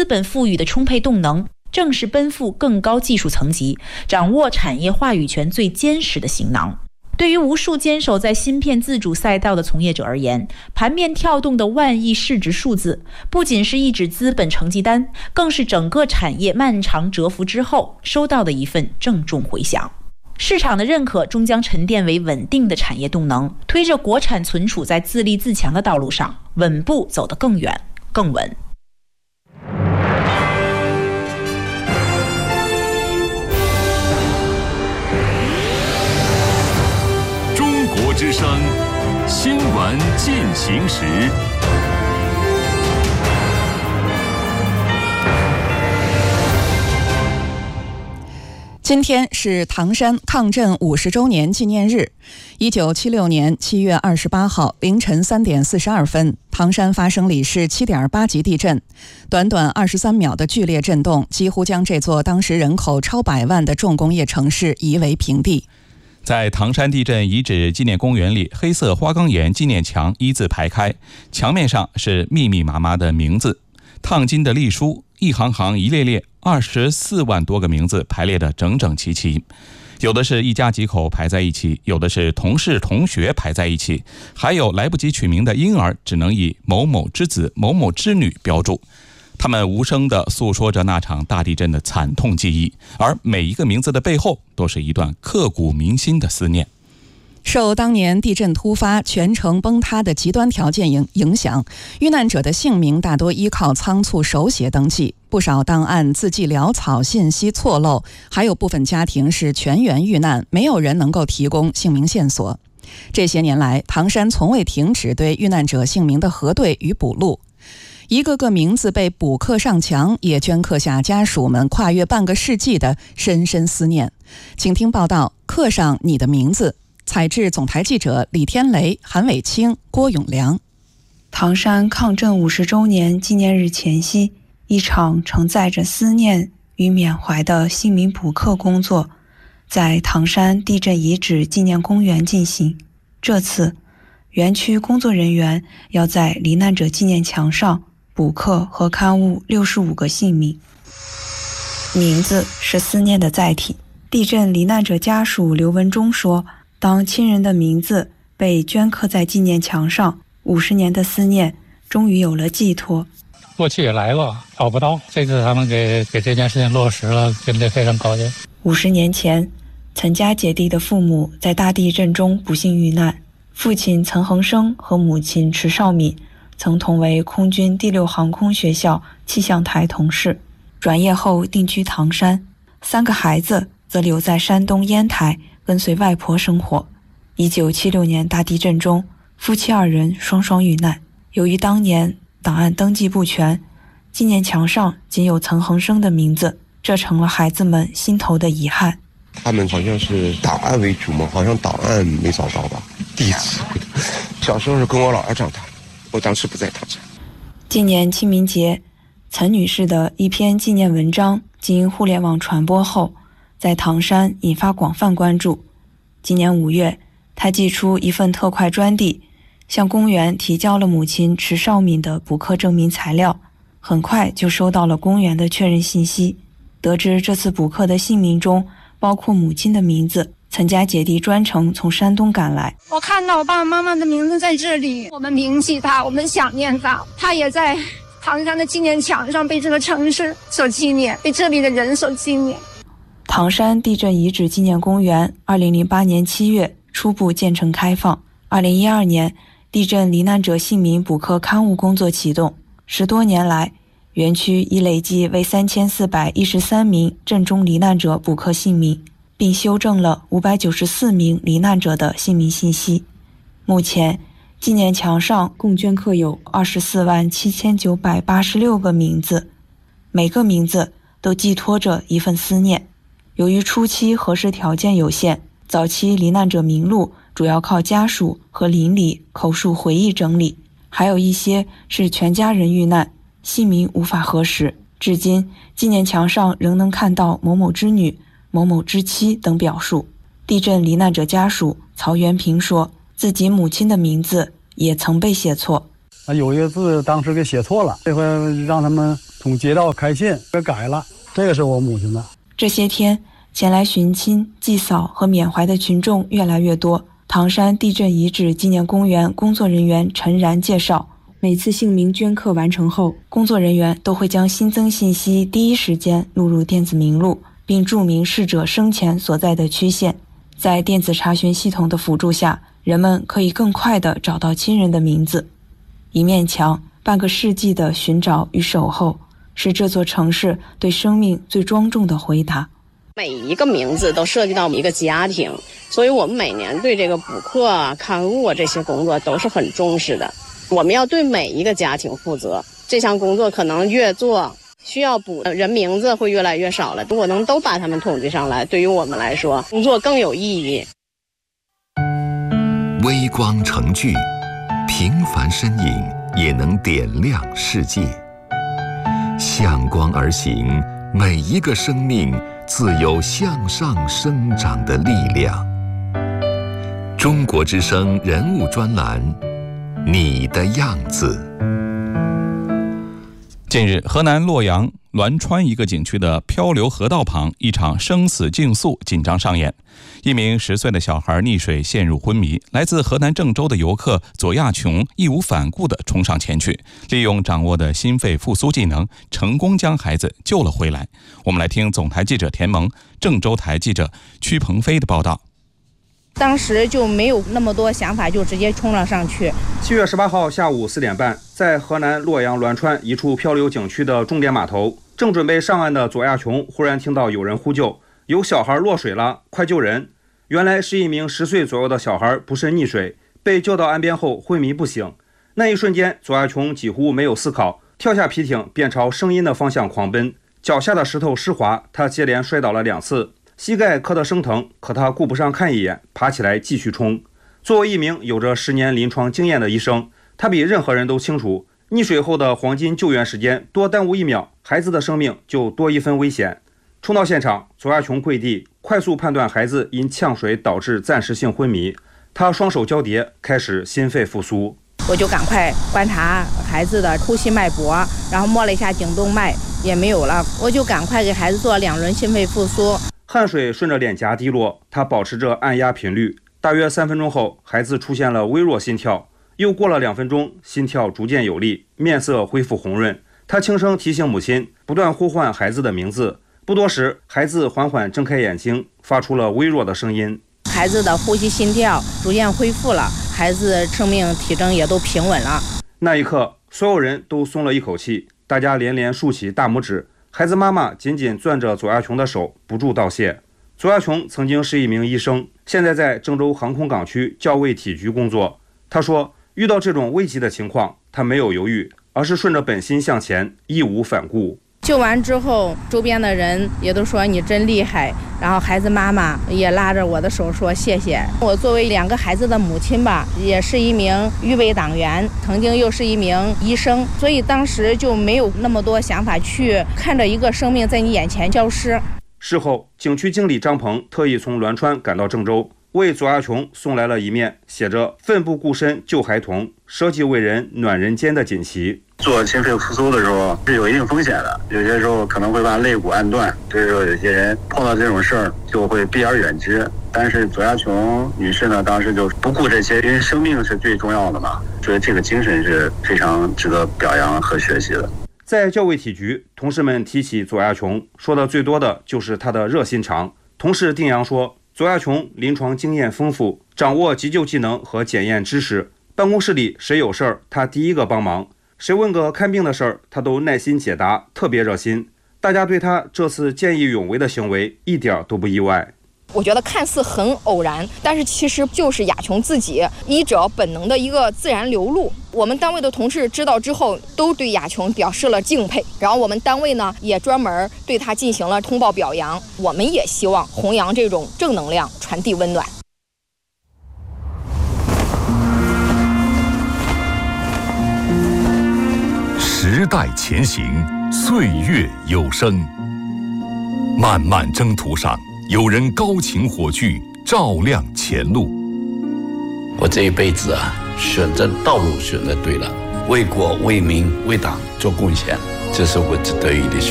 资本赋予的充沛动能，正是奔赴更高技术层级、掌握产业话语权最坚实的行囊。对于无数坚守在芯片自主赛道的从业者而言，盘面跳动的万亿市值数字，不仅是一纸资本成绩单，更是整个产业漫长蛰伏之后收到的一份郑重回响。市场的认可终将沉淀为稳定的产业动能，推着国产存储在自立自强的道路上稳步走得更远更稳。 中国之声新闻进行时。 今天是唐山抗震50周年纪念日。1976年7月28号凌晨3点42分，唐山发生里氏7.8级地震，短短23秒的剧烈震动，几乎将这座当时人口超100万的重工业城市夷为平地。 在唐山地震遗址纪念公园里，黑色花岗岩纪念墙一字排开，墙面上是密密麻麻的名字，烫金的隶书，一行行一列列，24万多个名字排列得整整齐齐，有的是一家几口排在一起，有的是同事同学排在一起，还有来不及取名的婴儿只能以某某之子某某之女标注。他们无声地诉说着那场大地震的惨痛记忆，而每一个名字的背后都是一段刻骨铭心的思念。 受当年地震突发、全城崩塌的极端条件影响，遇难者的姓名大多依靠仓促手写登记，不少档案字迹潦草，信息错漏，还有部分家庭是全员遇难，没有人能够提供姓名线索。这些年来，唐山从未停止对遇难者姓名的核对与补录。一个个名字被补刻上墙，也镌刻下家属们跨越半个世纪的深深思念。请听报道，刻上你的名字。采制总台记者李天雷、韩伟清、郭永良。 唐山抗震50周年纪念日前夕，一场承载着思念与缅怀的姓名补刻工作在唐山地震遗址纪念公园进行。这次，园区工作人员要在罹难者纪念墙上补刻和刊物65个姓名。名字是思念的载体。地震罹难者家属刘文忠说，当亲人的名字被镌刻在纪念墙上，50年的思念终于有了寄托。 过去也来过，找不到，这次他们给这件事情落实了，真的非常高兴。 50年前，岑家姐弟的父母在大地震中不幸遇难，父亲岑恒生和母亲迟少敏曾同为空军第6航空学校气象台同事，转业后定居唐山，3个孩子则留在山东烟台跟随外婆生活。1976年大地震中，夫妻2人双双遇难。由于当年档案登记不全，纪念墙上仅有岑恒生的名字，这成了孩子们心头的遗憾。 他们好像是档案为主嘛，好像档案没找到吧？第一次。小时候是跟我姥姥长大，我当时不在唐山。 今年清明节，岑女士的一篇纪念文章经互联网传播后，在唐山引发广泛关注。今年5月，她寄出一份特快专递，向公园提交了母亲迟少敏的补刻证明材料，很快就收到了公园的确认信息。得知这次补刻的姓名中包括母亲的名字，岑家姐弟专程从山东赶来。 我看到我爸爸妈妈的名字在这里，我们铭记他，我们想念他，他也在唐山的纪念墙上被这个城市所纪念，被这里的人所纪念。 唐山地震遗址纪念公园2008年7月初步建成开放，2012年地震罹难者姓名补刻刊物工作启动，10多年来，园区已累计为3413名震中罹难者补刻姓名，并修正了594名罹难者的姓名信息。目前，纪念墙上共镌刻有247986个名字，每个名字都寄托着一份思念。由于初期核实条件有限，早期罹难者名录主要靠家属和邻里口述回忆整理，还有一些是全家人遇难，姓名无法核实。至今，纪念墙上仍能看到某某之女、某某之妻等表述。地震罹难者家属曹元平说，自己母亲的名字也曾被写错。 有一个字当时给写错了，这回让他们从街道开线给改了，这个是我母亲的。 这些天前来寻亲、祭扫和缅怀的群众越来越多。唐山地震遗址纪念公园工作人员陈然介绍，每次姓名镌刻完成后，工作人员都会将新增信息第一时间录入电子名录，并注明逝者生前所在的区县。在电子查询系统的辅助下，人们可以更快地找到亲人的名字。一面墙，半个世纪的寻找与守候，是这座城市对生命最庄重的回答。 每一个名字都涉及到一个家庭，所以我们每年对这个补课啊、刊物啊这些工作都是很重视的。我们要对每一个家庭负责，这项工作可能越做，需要补人名字会越来越少了。如果能都把他们统计上来，对于我们来说，工作更有意义。 微光成炬，平凡身影也能点亮世界。向光而行，每一个生命自有向上生长的力量。中国之声人物专栏，你的样子。 近日，河南洛阳栾川一个景区的漂流河道旁，一场生死竞速紧张上演。一名10岁的小孩溺水陷入昏迷，来自河南郑州的游客左亚琼义无反顾地冲上前去，利用掌握的心肺复苏技能，成功将孩子救了回来。我们来听总台记者田萌、郑州台记者屈鹏飞的报道。 当时就没有那么多想法，就直接冲了上去。 7月18号下午4点半，在河南洛阳栾川一处漂流景区的重点码头，正准备上岸的左亚琼忽然听到有人呼救，有小孩落水了，快救人！原来是一名10岁左右的小孩不慎溺水，被救到岸边后昏迷不醒。那一瞬间，左亚琼几乎没有思考，跳下皮艇便朝声音的方向狂奔。脚下的石头湿滑，他接连摔倒了2次，膝盖磕得生疼，可他顾不上看一眼，爬起来继续冲。作为一名有着10年临床经验的医生，他比任何人都清楚，溺水后的黄金救援时间多耽误1秒，孩子的生命就多1分危险。冲到现场，左亚琼跪地，快速判断孩子因呛水导致暂时性昏迷。他双手交叠，开始心肺复苏。 我就赶快观察孩子的呼吸脉搏，然后摸了一下颈动脉，也没有了。我就赶快给孩子做2轮心肺复苏。 汗水顺着脸颊滴落，他保持着按压频率。大约3分钟后，孩子出现了微弱心跳。又过了2分钟，心跳逐渐有力，面色恢复红润。他轻声提醒母亲，不断呼唤孩子的名字。不多时，孩子缓缓睁开眼睛，发出了微弱的声音。 孩子的呼吸心跳逐渐恢复了，孩子生命体征也都平稳了。 那一刻，所有人都松了一口气，大家连连竖起大拇指。孩子妈妈紧紧攥着左亚琼的手，不住道谢。左亚琼曾经是一名医生，现在在郑州航空港区校尉体局工作。他说，遇到这种危急的情况，他没有犹豫，而是顺着本心向前，义无反顾。 救完之后，周边的人也都说你真厉害，然后孩子妈妈也拉着我的手说谢谢。我作为2个孩子的母亲吧，也是一名预备党员，曾经又是一名医生，所以当时就没有那么多想法去看着一个生命在你眼前消失。 事后，景区经理张鹏特意从栾川赶到郑州，为左亚琼送来了一面写着“奋不顾身救孩童，舍己为人暖人间”的锦旗。 做心肺复苏的时候是有一定风险的，有些时候可能会把肋骨按断，所以说有些人碰到这种事儿就会避而远之。但是左亚琼女士呢，当时就不顾这些，因为生命是最重要的嘛，所以这个精神是非常值得表扬和学习的。 在校尉体局，同事们提起左亚琼，说的最多的就是她的热心肠。同事丁阳说，左亚琼临床经验丰富，掌握急救技能和检验知识，办公室里谁有事儿，他第一个帮忙。谁问个看病的事儿，他都耐心解答，特别热心。大家对他这次见义勇为的行为一点都不意外。 我觉得看似很偶然，但是其实就是亚琼自己医者本能的一个自然流露。我们单位的同事知道之后，都对亚琼表示了敬佩。然后我们单位呢，也专门对他进行了通报表扬。我们也希望弘扬这种正能量，传递温暖。 时代前行，岁月有声。漫漫征途上，有人高擎火炬，照亮前路。 我这一辈子选择道路选择对了，为国为民为党做贡献。 这是我值得意的学。